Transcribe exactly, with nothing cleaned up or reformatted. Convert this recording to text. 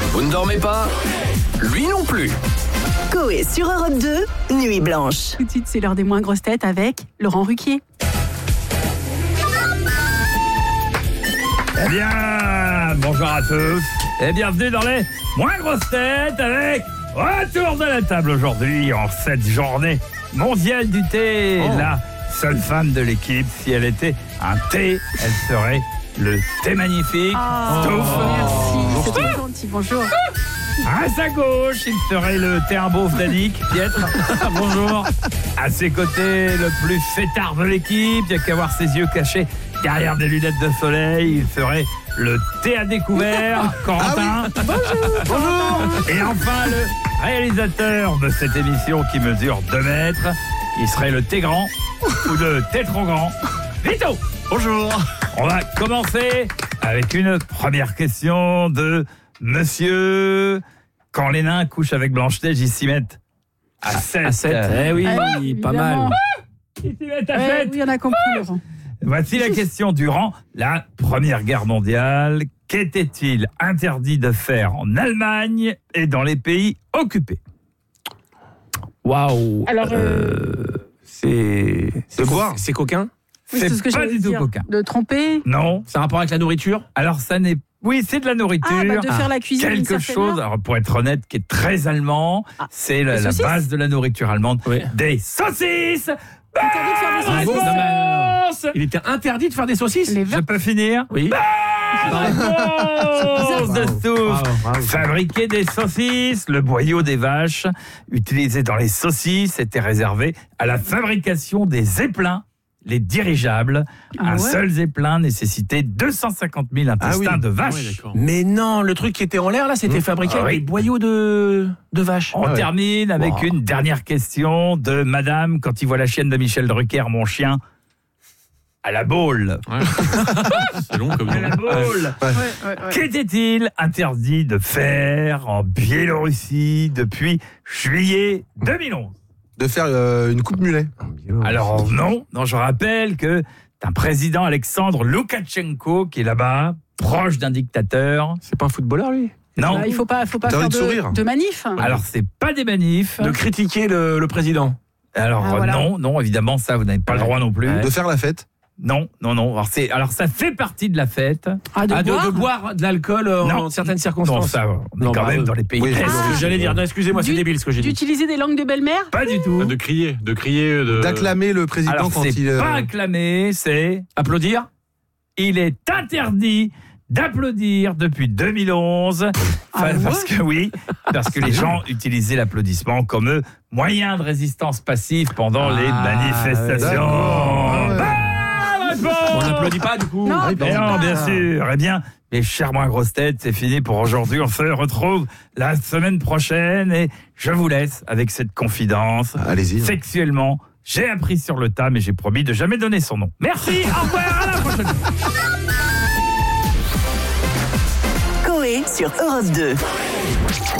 Vous ne dormez pas ? Lui non plus. Coé sur Europe deux, Nuit Blanche. Tout de suite, c'est l'heure des moins grosses têtes avec Laurent Ruquier. Eh bien, bonjour à tous et bienvenue dans les moins grosses têtes avec retour de la table aujourd'hui en cette journée mondiale du thé. Oh. La seule femme de l'équipe, si elle était un thé, elle serait le thé magnifique. Ah, Stouff. merci, c'est très gentil, bonjour. À sa gauche, il serait le thé un beauf d'Annick, Pietre. Bonjour. À ses côtés, le plus fêtard de l'équipe, il n'y a qu'à voir ses yeux cachés derrière des lunettes de soleil, il ferait le thé à découvert, Corentin. Ah oui. Bonjour. Et enfin, le réalisateur de cette émission qui mesure deux mètres, il serait le thé grand ou le thé trop grand, Vito. Bonjour. On va commencer avec une première question de Monsieur. Quand les nains couchent avec Blanche-Neige, ils s'y mettent à sept. À sept. Eh oui, Ah, pas mal. Ils s'y mettent à Ouais, sept. oui, on a compris, Laurent. Voici la question durant la Première Guerre mondiale. Qu'était-il interdit de faire en Allemagne et dans les pays occupés ? Waouh. Alors, euh, c'est. De boire. C'est coquin. oui, C'est ce que pas j'allais du tout dire. coquin. De tromper, Non. C'est un rapport avec la nourriture. Alors ça n'est... Oui, c'est de la nourriture. ah, bah, de faire la cuisine d'une Quelque certaine chose, heure. alors pour être honnête, qui est très allemand, Ah, c'est la, les la saucisses base de la nourriture allemande. Oui. Des saucisses. Interdit de faire des Bonne saucisses. Non, mais, réponse. Il était interdit de faire des saucisses. Les Je verres. peux finir ? Oui. Réponse de Stouff. Bravo, bravo. Fabriquer des saucisses, le boyau des vaches utilisé dans les saucisses était réservé à la fabrication des zeppelins, les dirigeables. Ah Un ouais seul zeppelin nécessitait deux cent cinquante mille intestins Ah oui. de vaches. Ouais, d'accord. Mais non, le truc qui était en l'air là, c'était fabriqué Ah avec oui. des boyaux de de vaches. On Ah ouais. termine avec Wow. une dernière question de Madame, quand il voit la chienne de Michel Drucker, mon chien, à la boule. C'est long comme À la boule. Ouais, ouais, ouais. Qu'était-il interdit de faire en Biélorussie depuis juillet deux mille onze ? De faire euh, une coupe mulet. Alors non, non, je rappelle que c'est un président Alexandre Loukachenko qui est là-bas, proche d'un dictateur. C'est pas un footballeur lui. Non, Bah, il faut pas, faut pas T'as faire envie de de, sourire. de manif. alors c'est pas des manifs. De critiquer le, le président. Alors Ah, euh, voilà. non, non, évidemment ça vous n'avez pas le droit non plus. Ouais. De faire la fête. Non, non, non. Alors, c'est, alors ça fait partie de la fête. Ah, de Ah, de, boire. de boire de l'alcool euh, Non. en certaines Non, circonstances. ça, on est Non, quand bah, même euh, dans les pays oui, de l'Est. C'est ce que j'allais dire. Non, excusez-moi, c'est Du- débile ce que j'ai dit. D'utiliser des langues de belle-mère. Pas du tout. De crier, de crier, de... D'acclamer le président Alors quand c'est il. euh, pas acclamé, c'est Applaudir. il est interdit d'applaudir depuis deux mille onze. Ah ouais Parce que oui, parce que les gens utilisaient l'applaudissement comme moyen de résistance passive pendant Ah, les manifestations. d'accord. Bonne réponse. On n'applaudit pas du coup. Non. Ah, Mais non, bien sûr. Eh bien, mes chers moins grosses têtes, c'est fini pour aujourd'hui. On se retrouve la semaine prochaine et je vous laisse avec cette confidence. Allez-y. Sexuellement, j'ai appris sur le tas, mais j'ai promis de jamais donner son nom. Merci, au revoir, à la prochaine. Coé sur Europe deux.